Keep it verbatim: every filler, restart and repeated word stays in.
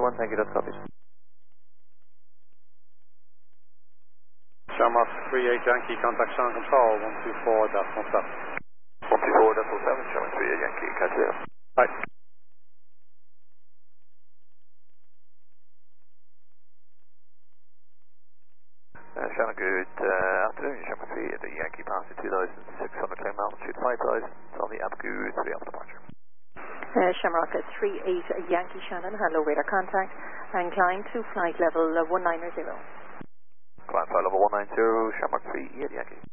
One, thank you, that's copied. Shamrock three eight Yankee, contact Sound Control, one two four, decimal seven. one two four, decimal seven, Shamrock three eight Yankee, catch zero. Hi. Uh, Shamrock, good uh, afternoon, Shamrock three eight Yankee, passing two thousand six hundred climb altitude five thousand, it's on the Abaku three off departure. Uh, Shamrock three eight Yankee Shannon, hello radar contact, and climb to flight level one nine zero. Climb flight level one nine zero, Shamrock three eight Yankee.